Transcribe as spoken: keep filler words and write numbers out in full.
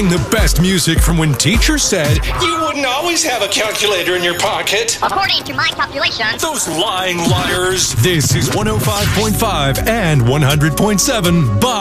Playing the best music from when teachers said, "You wouldn't always have a calculator in your pocket." According to my calculations. Those lying liars. This is one oh five point five and one hundred point seven Bob.